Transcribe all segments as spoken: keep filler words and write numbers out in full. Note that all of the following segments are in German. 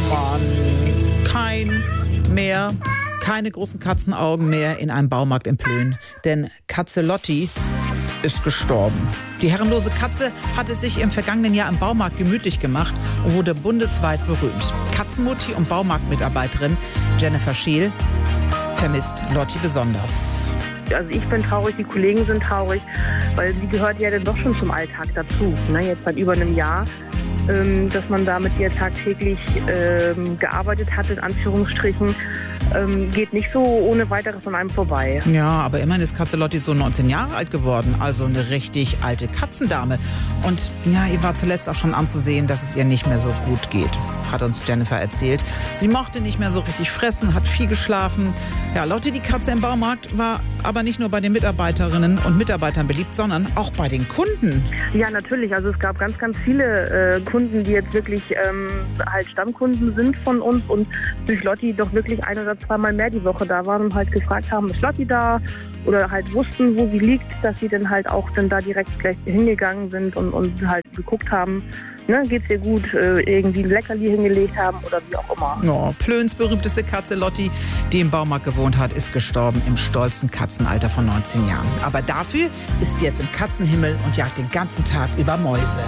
Mann, kein mehr, keine großen Katzenaugen mehr in einem Baumarkt in Plön. Denn Katze Lotti ist gestorben. Die herrenlose Katze hatte sich im vergangenen Jahr im Baumarkt gemütlich gemacht und wurde bundesweit berühmt. Katzenmutti und Baumarktmitarbeiterin Jennifer Scheel vermisst Lotti besonders. Also ich bin traurig, die Kollegen sind traurig, weil sie gehört ja dann doch schon zum Alltag dazu. Ne? Jetzt seit über einem Jahr, ähm, dass man da mit ihr tagtäglich ähm, gearbeitet hat, in Anführungsstrichen, ähm, geht nicht so ohne weiteres an einem vorbei. Ja, aber immerhin ist Katze Lotti so neunzehn Jahre alt geworden, also eine richtig alte Katzendame. Und ja, ihr war zuletzt auch schon anzusehen, dass es ihr nicht mehr so gut geht, hat uns Jennifer erzählt. Sie mochte nicht mehr so richtig fressen, hat viel geschlafen. Ja, Lotti, die Katze im Baumarkt, war aber nicht nur bei den Mitarbeiterinnen und Mitarbeitern beliebt, sondern auch bei den Kunden. Ja, natürlich. Also es gab ganz, ganz viele äh, Kunden, die jetzt wirklich ähm, halt Stammkunden sind von uns und durch Lotti doch wirklich ein oder zweimal mehr die Woche da waren und halt gefragt haben, ist Lotti da? Oder halt wussten, wo sie liegt, dass sie dann halt auch dann da direkt gleich hingegangen sind und, und halt geguckt haben, ne, geht's ihr gut, äh, irgendwie ein Leckerli hingelegt haben oder wie auch immer. Ja, Plöns berühmteste Katze Lotti, die im Baumarkt gewohnt hat, ist gestorben im stolzen Katzenalter von neunzehn Jahren. Aber dafür ist sie jetzt im Katzenhimmel und jagt den ganzen Tag über Mäuse.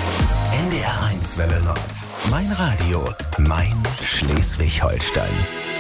N D R eins Welle Nord. Mein Radio, mein Schleswig-Holstein.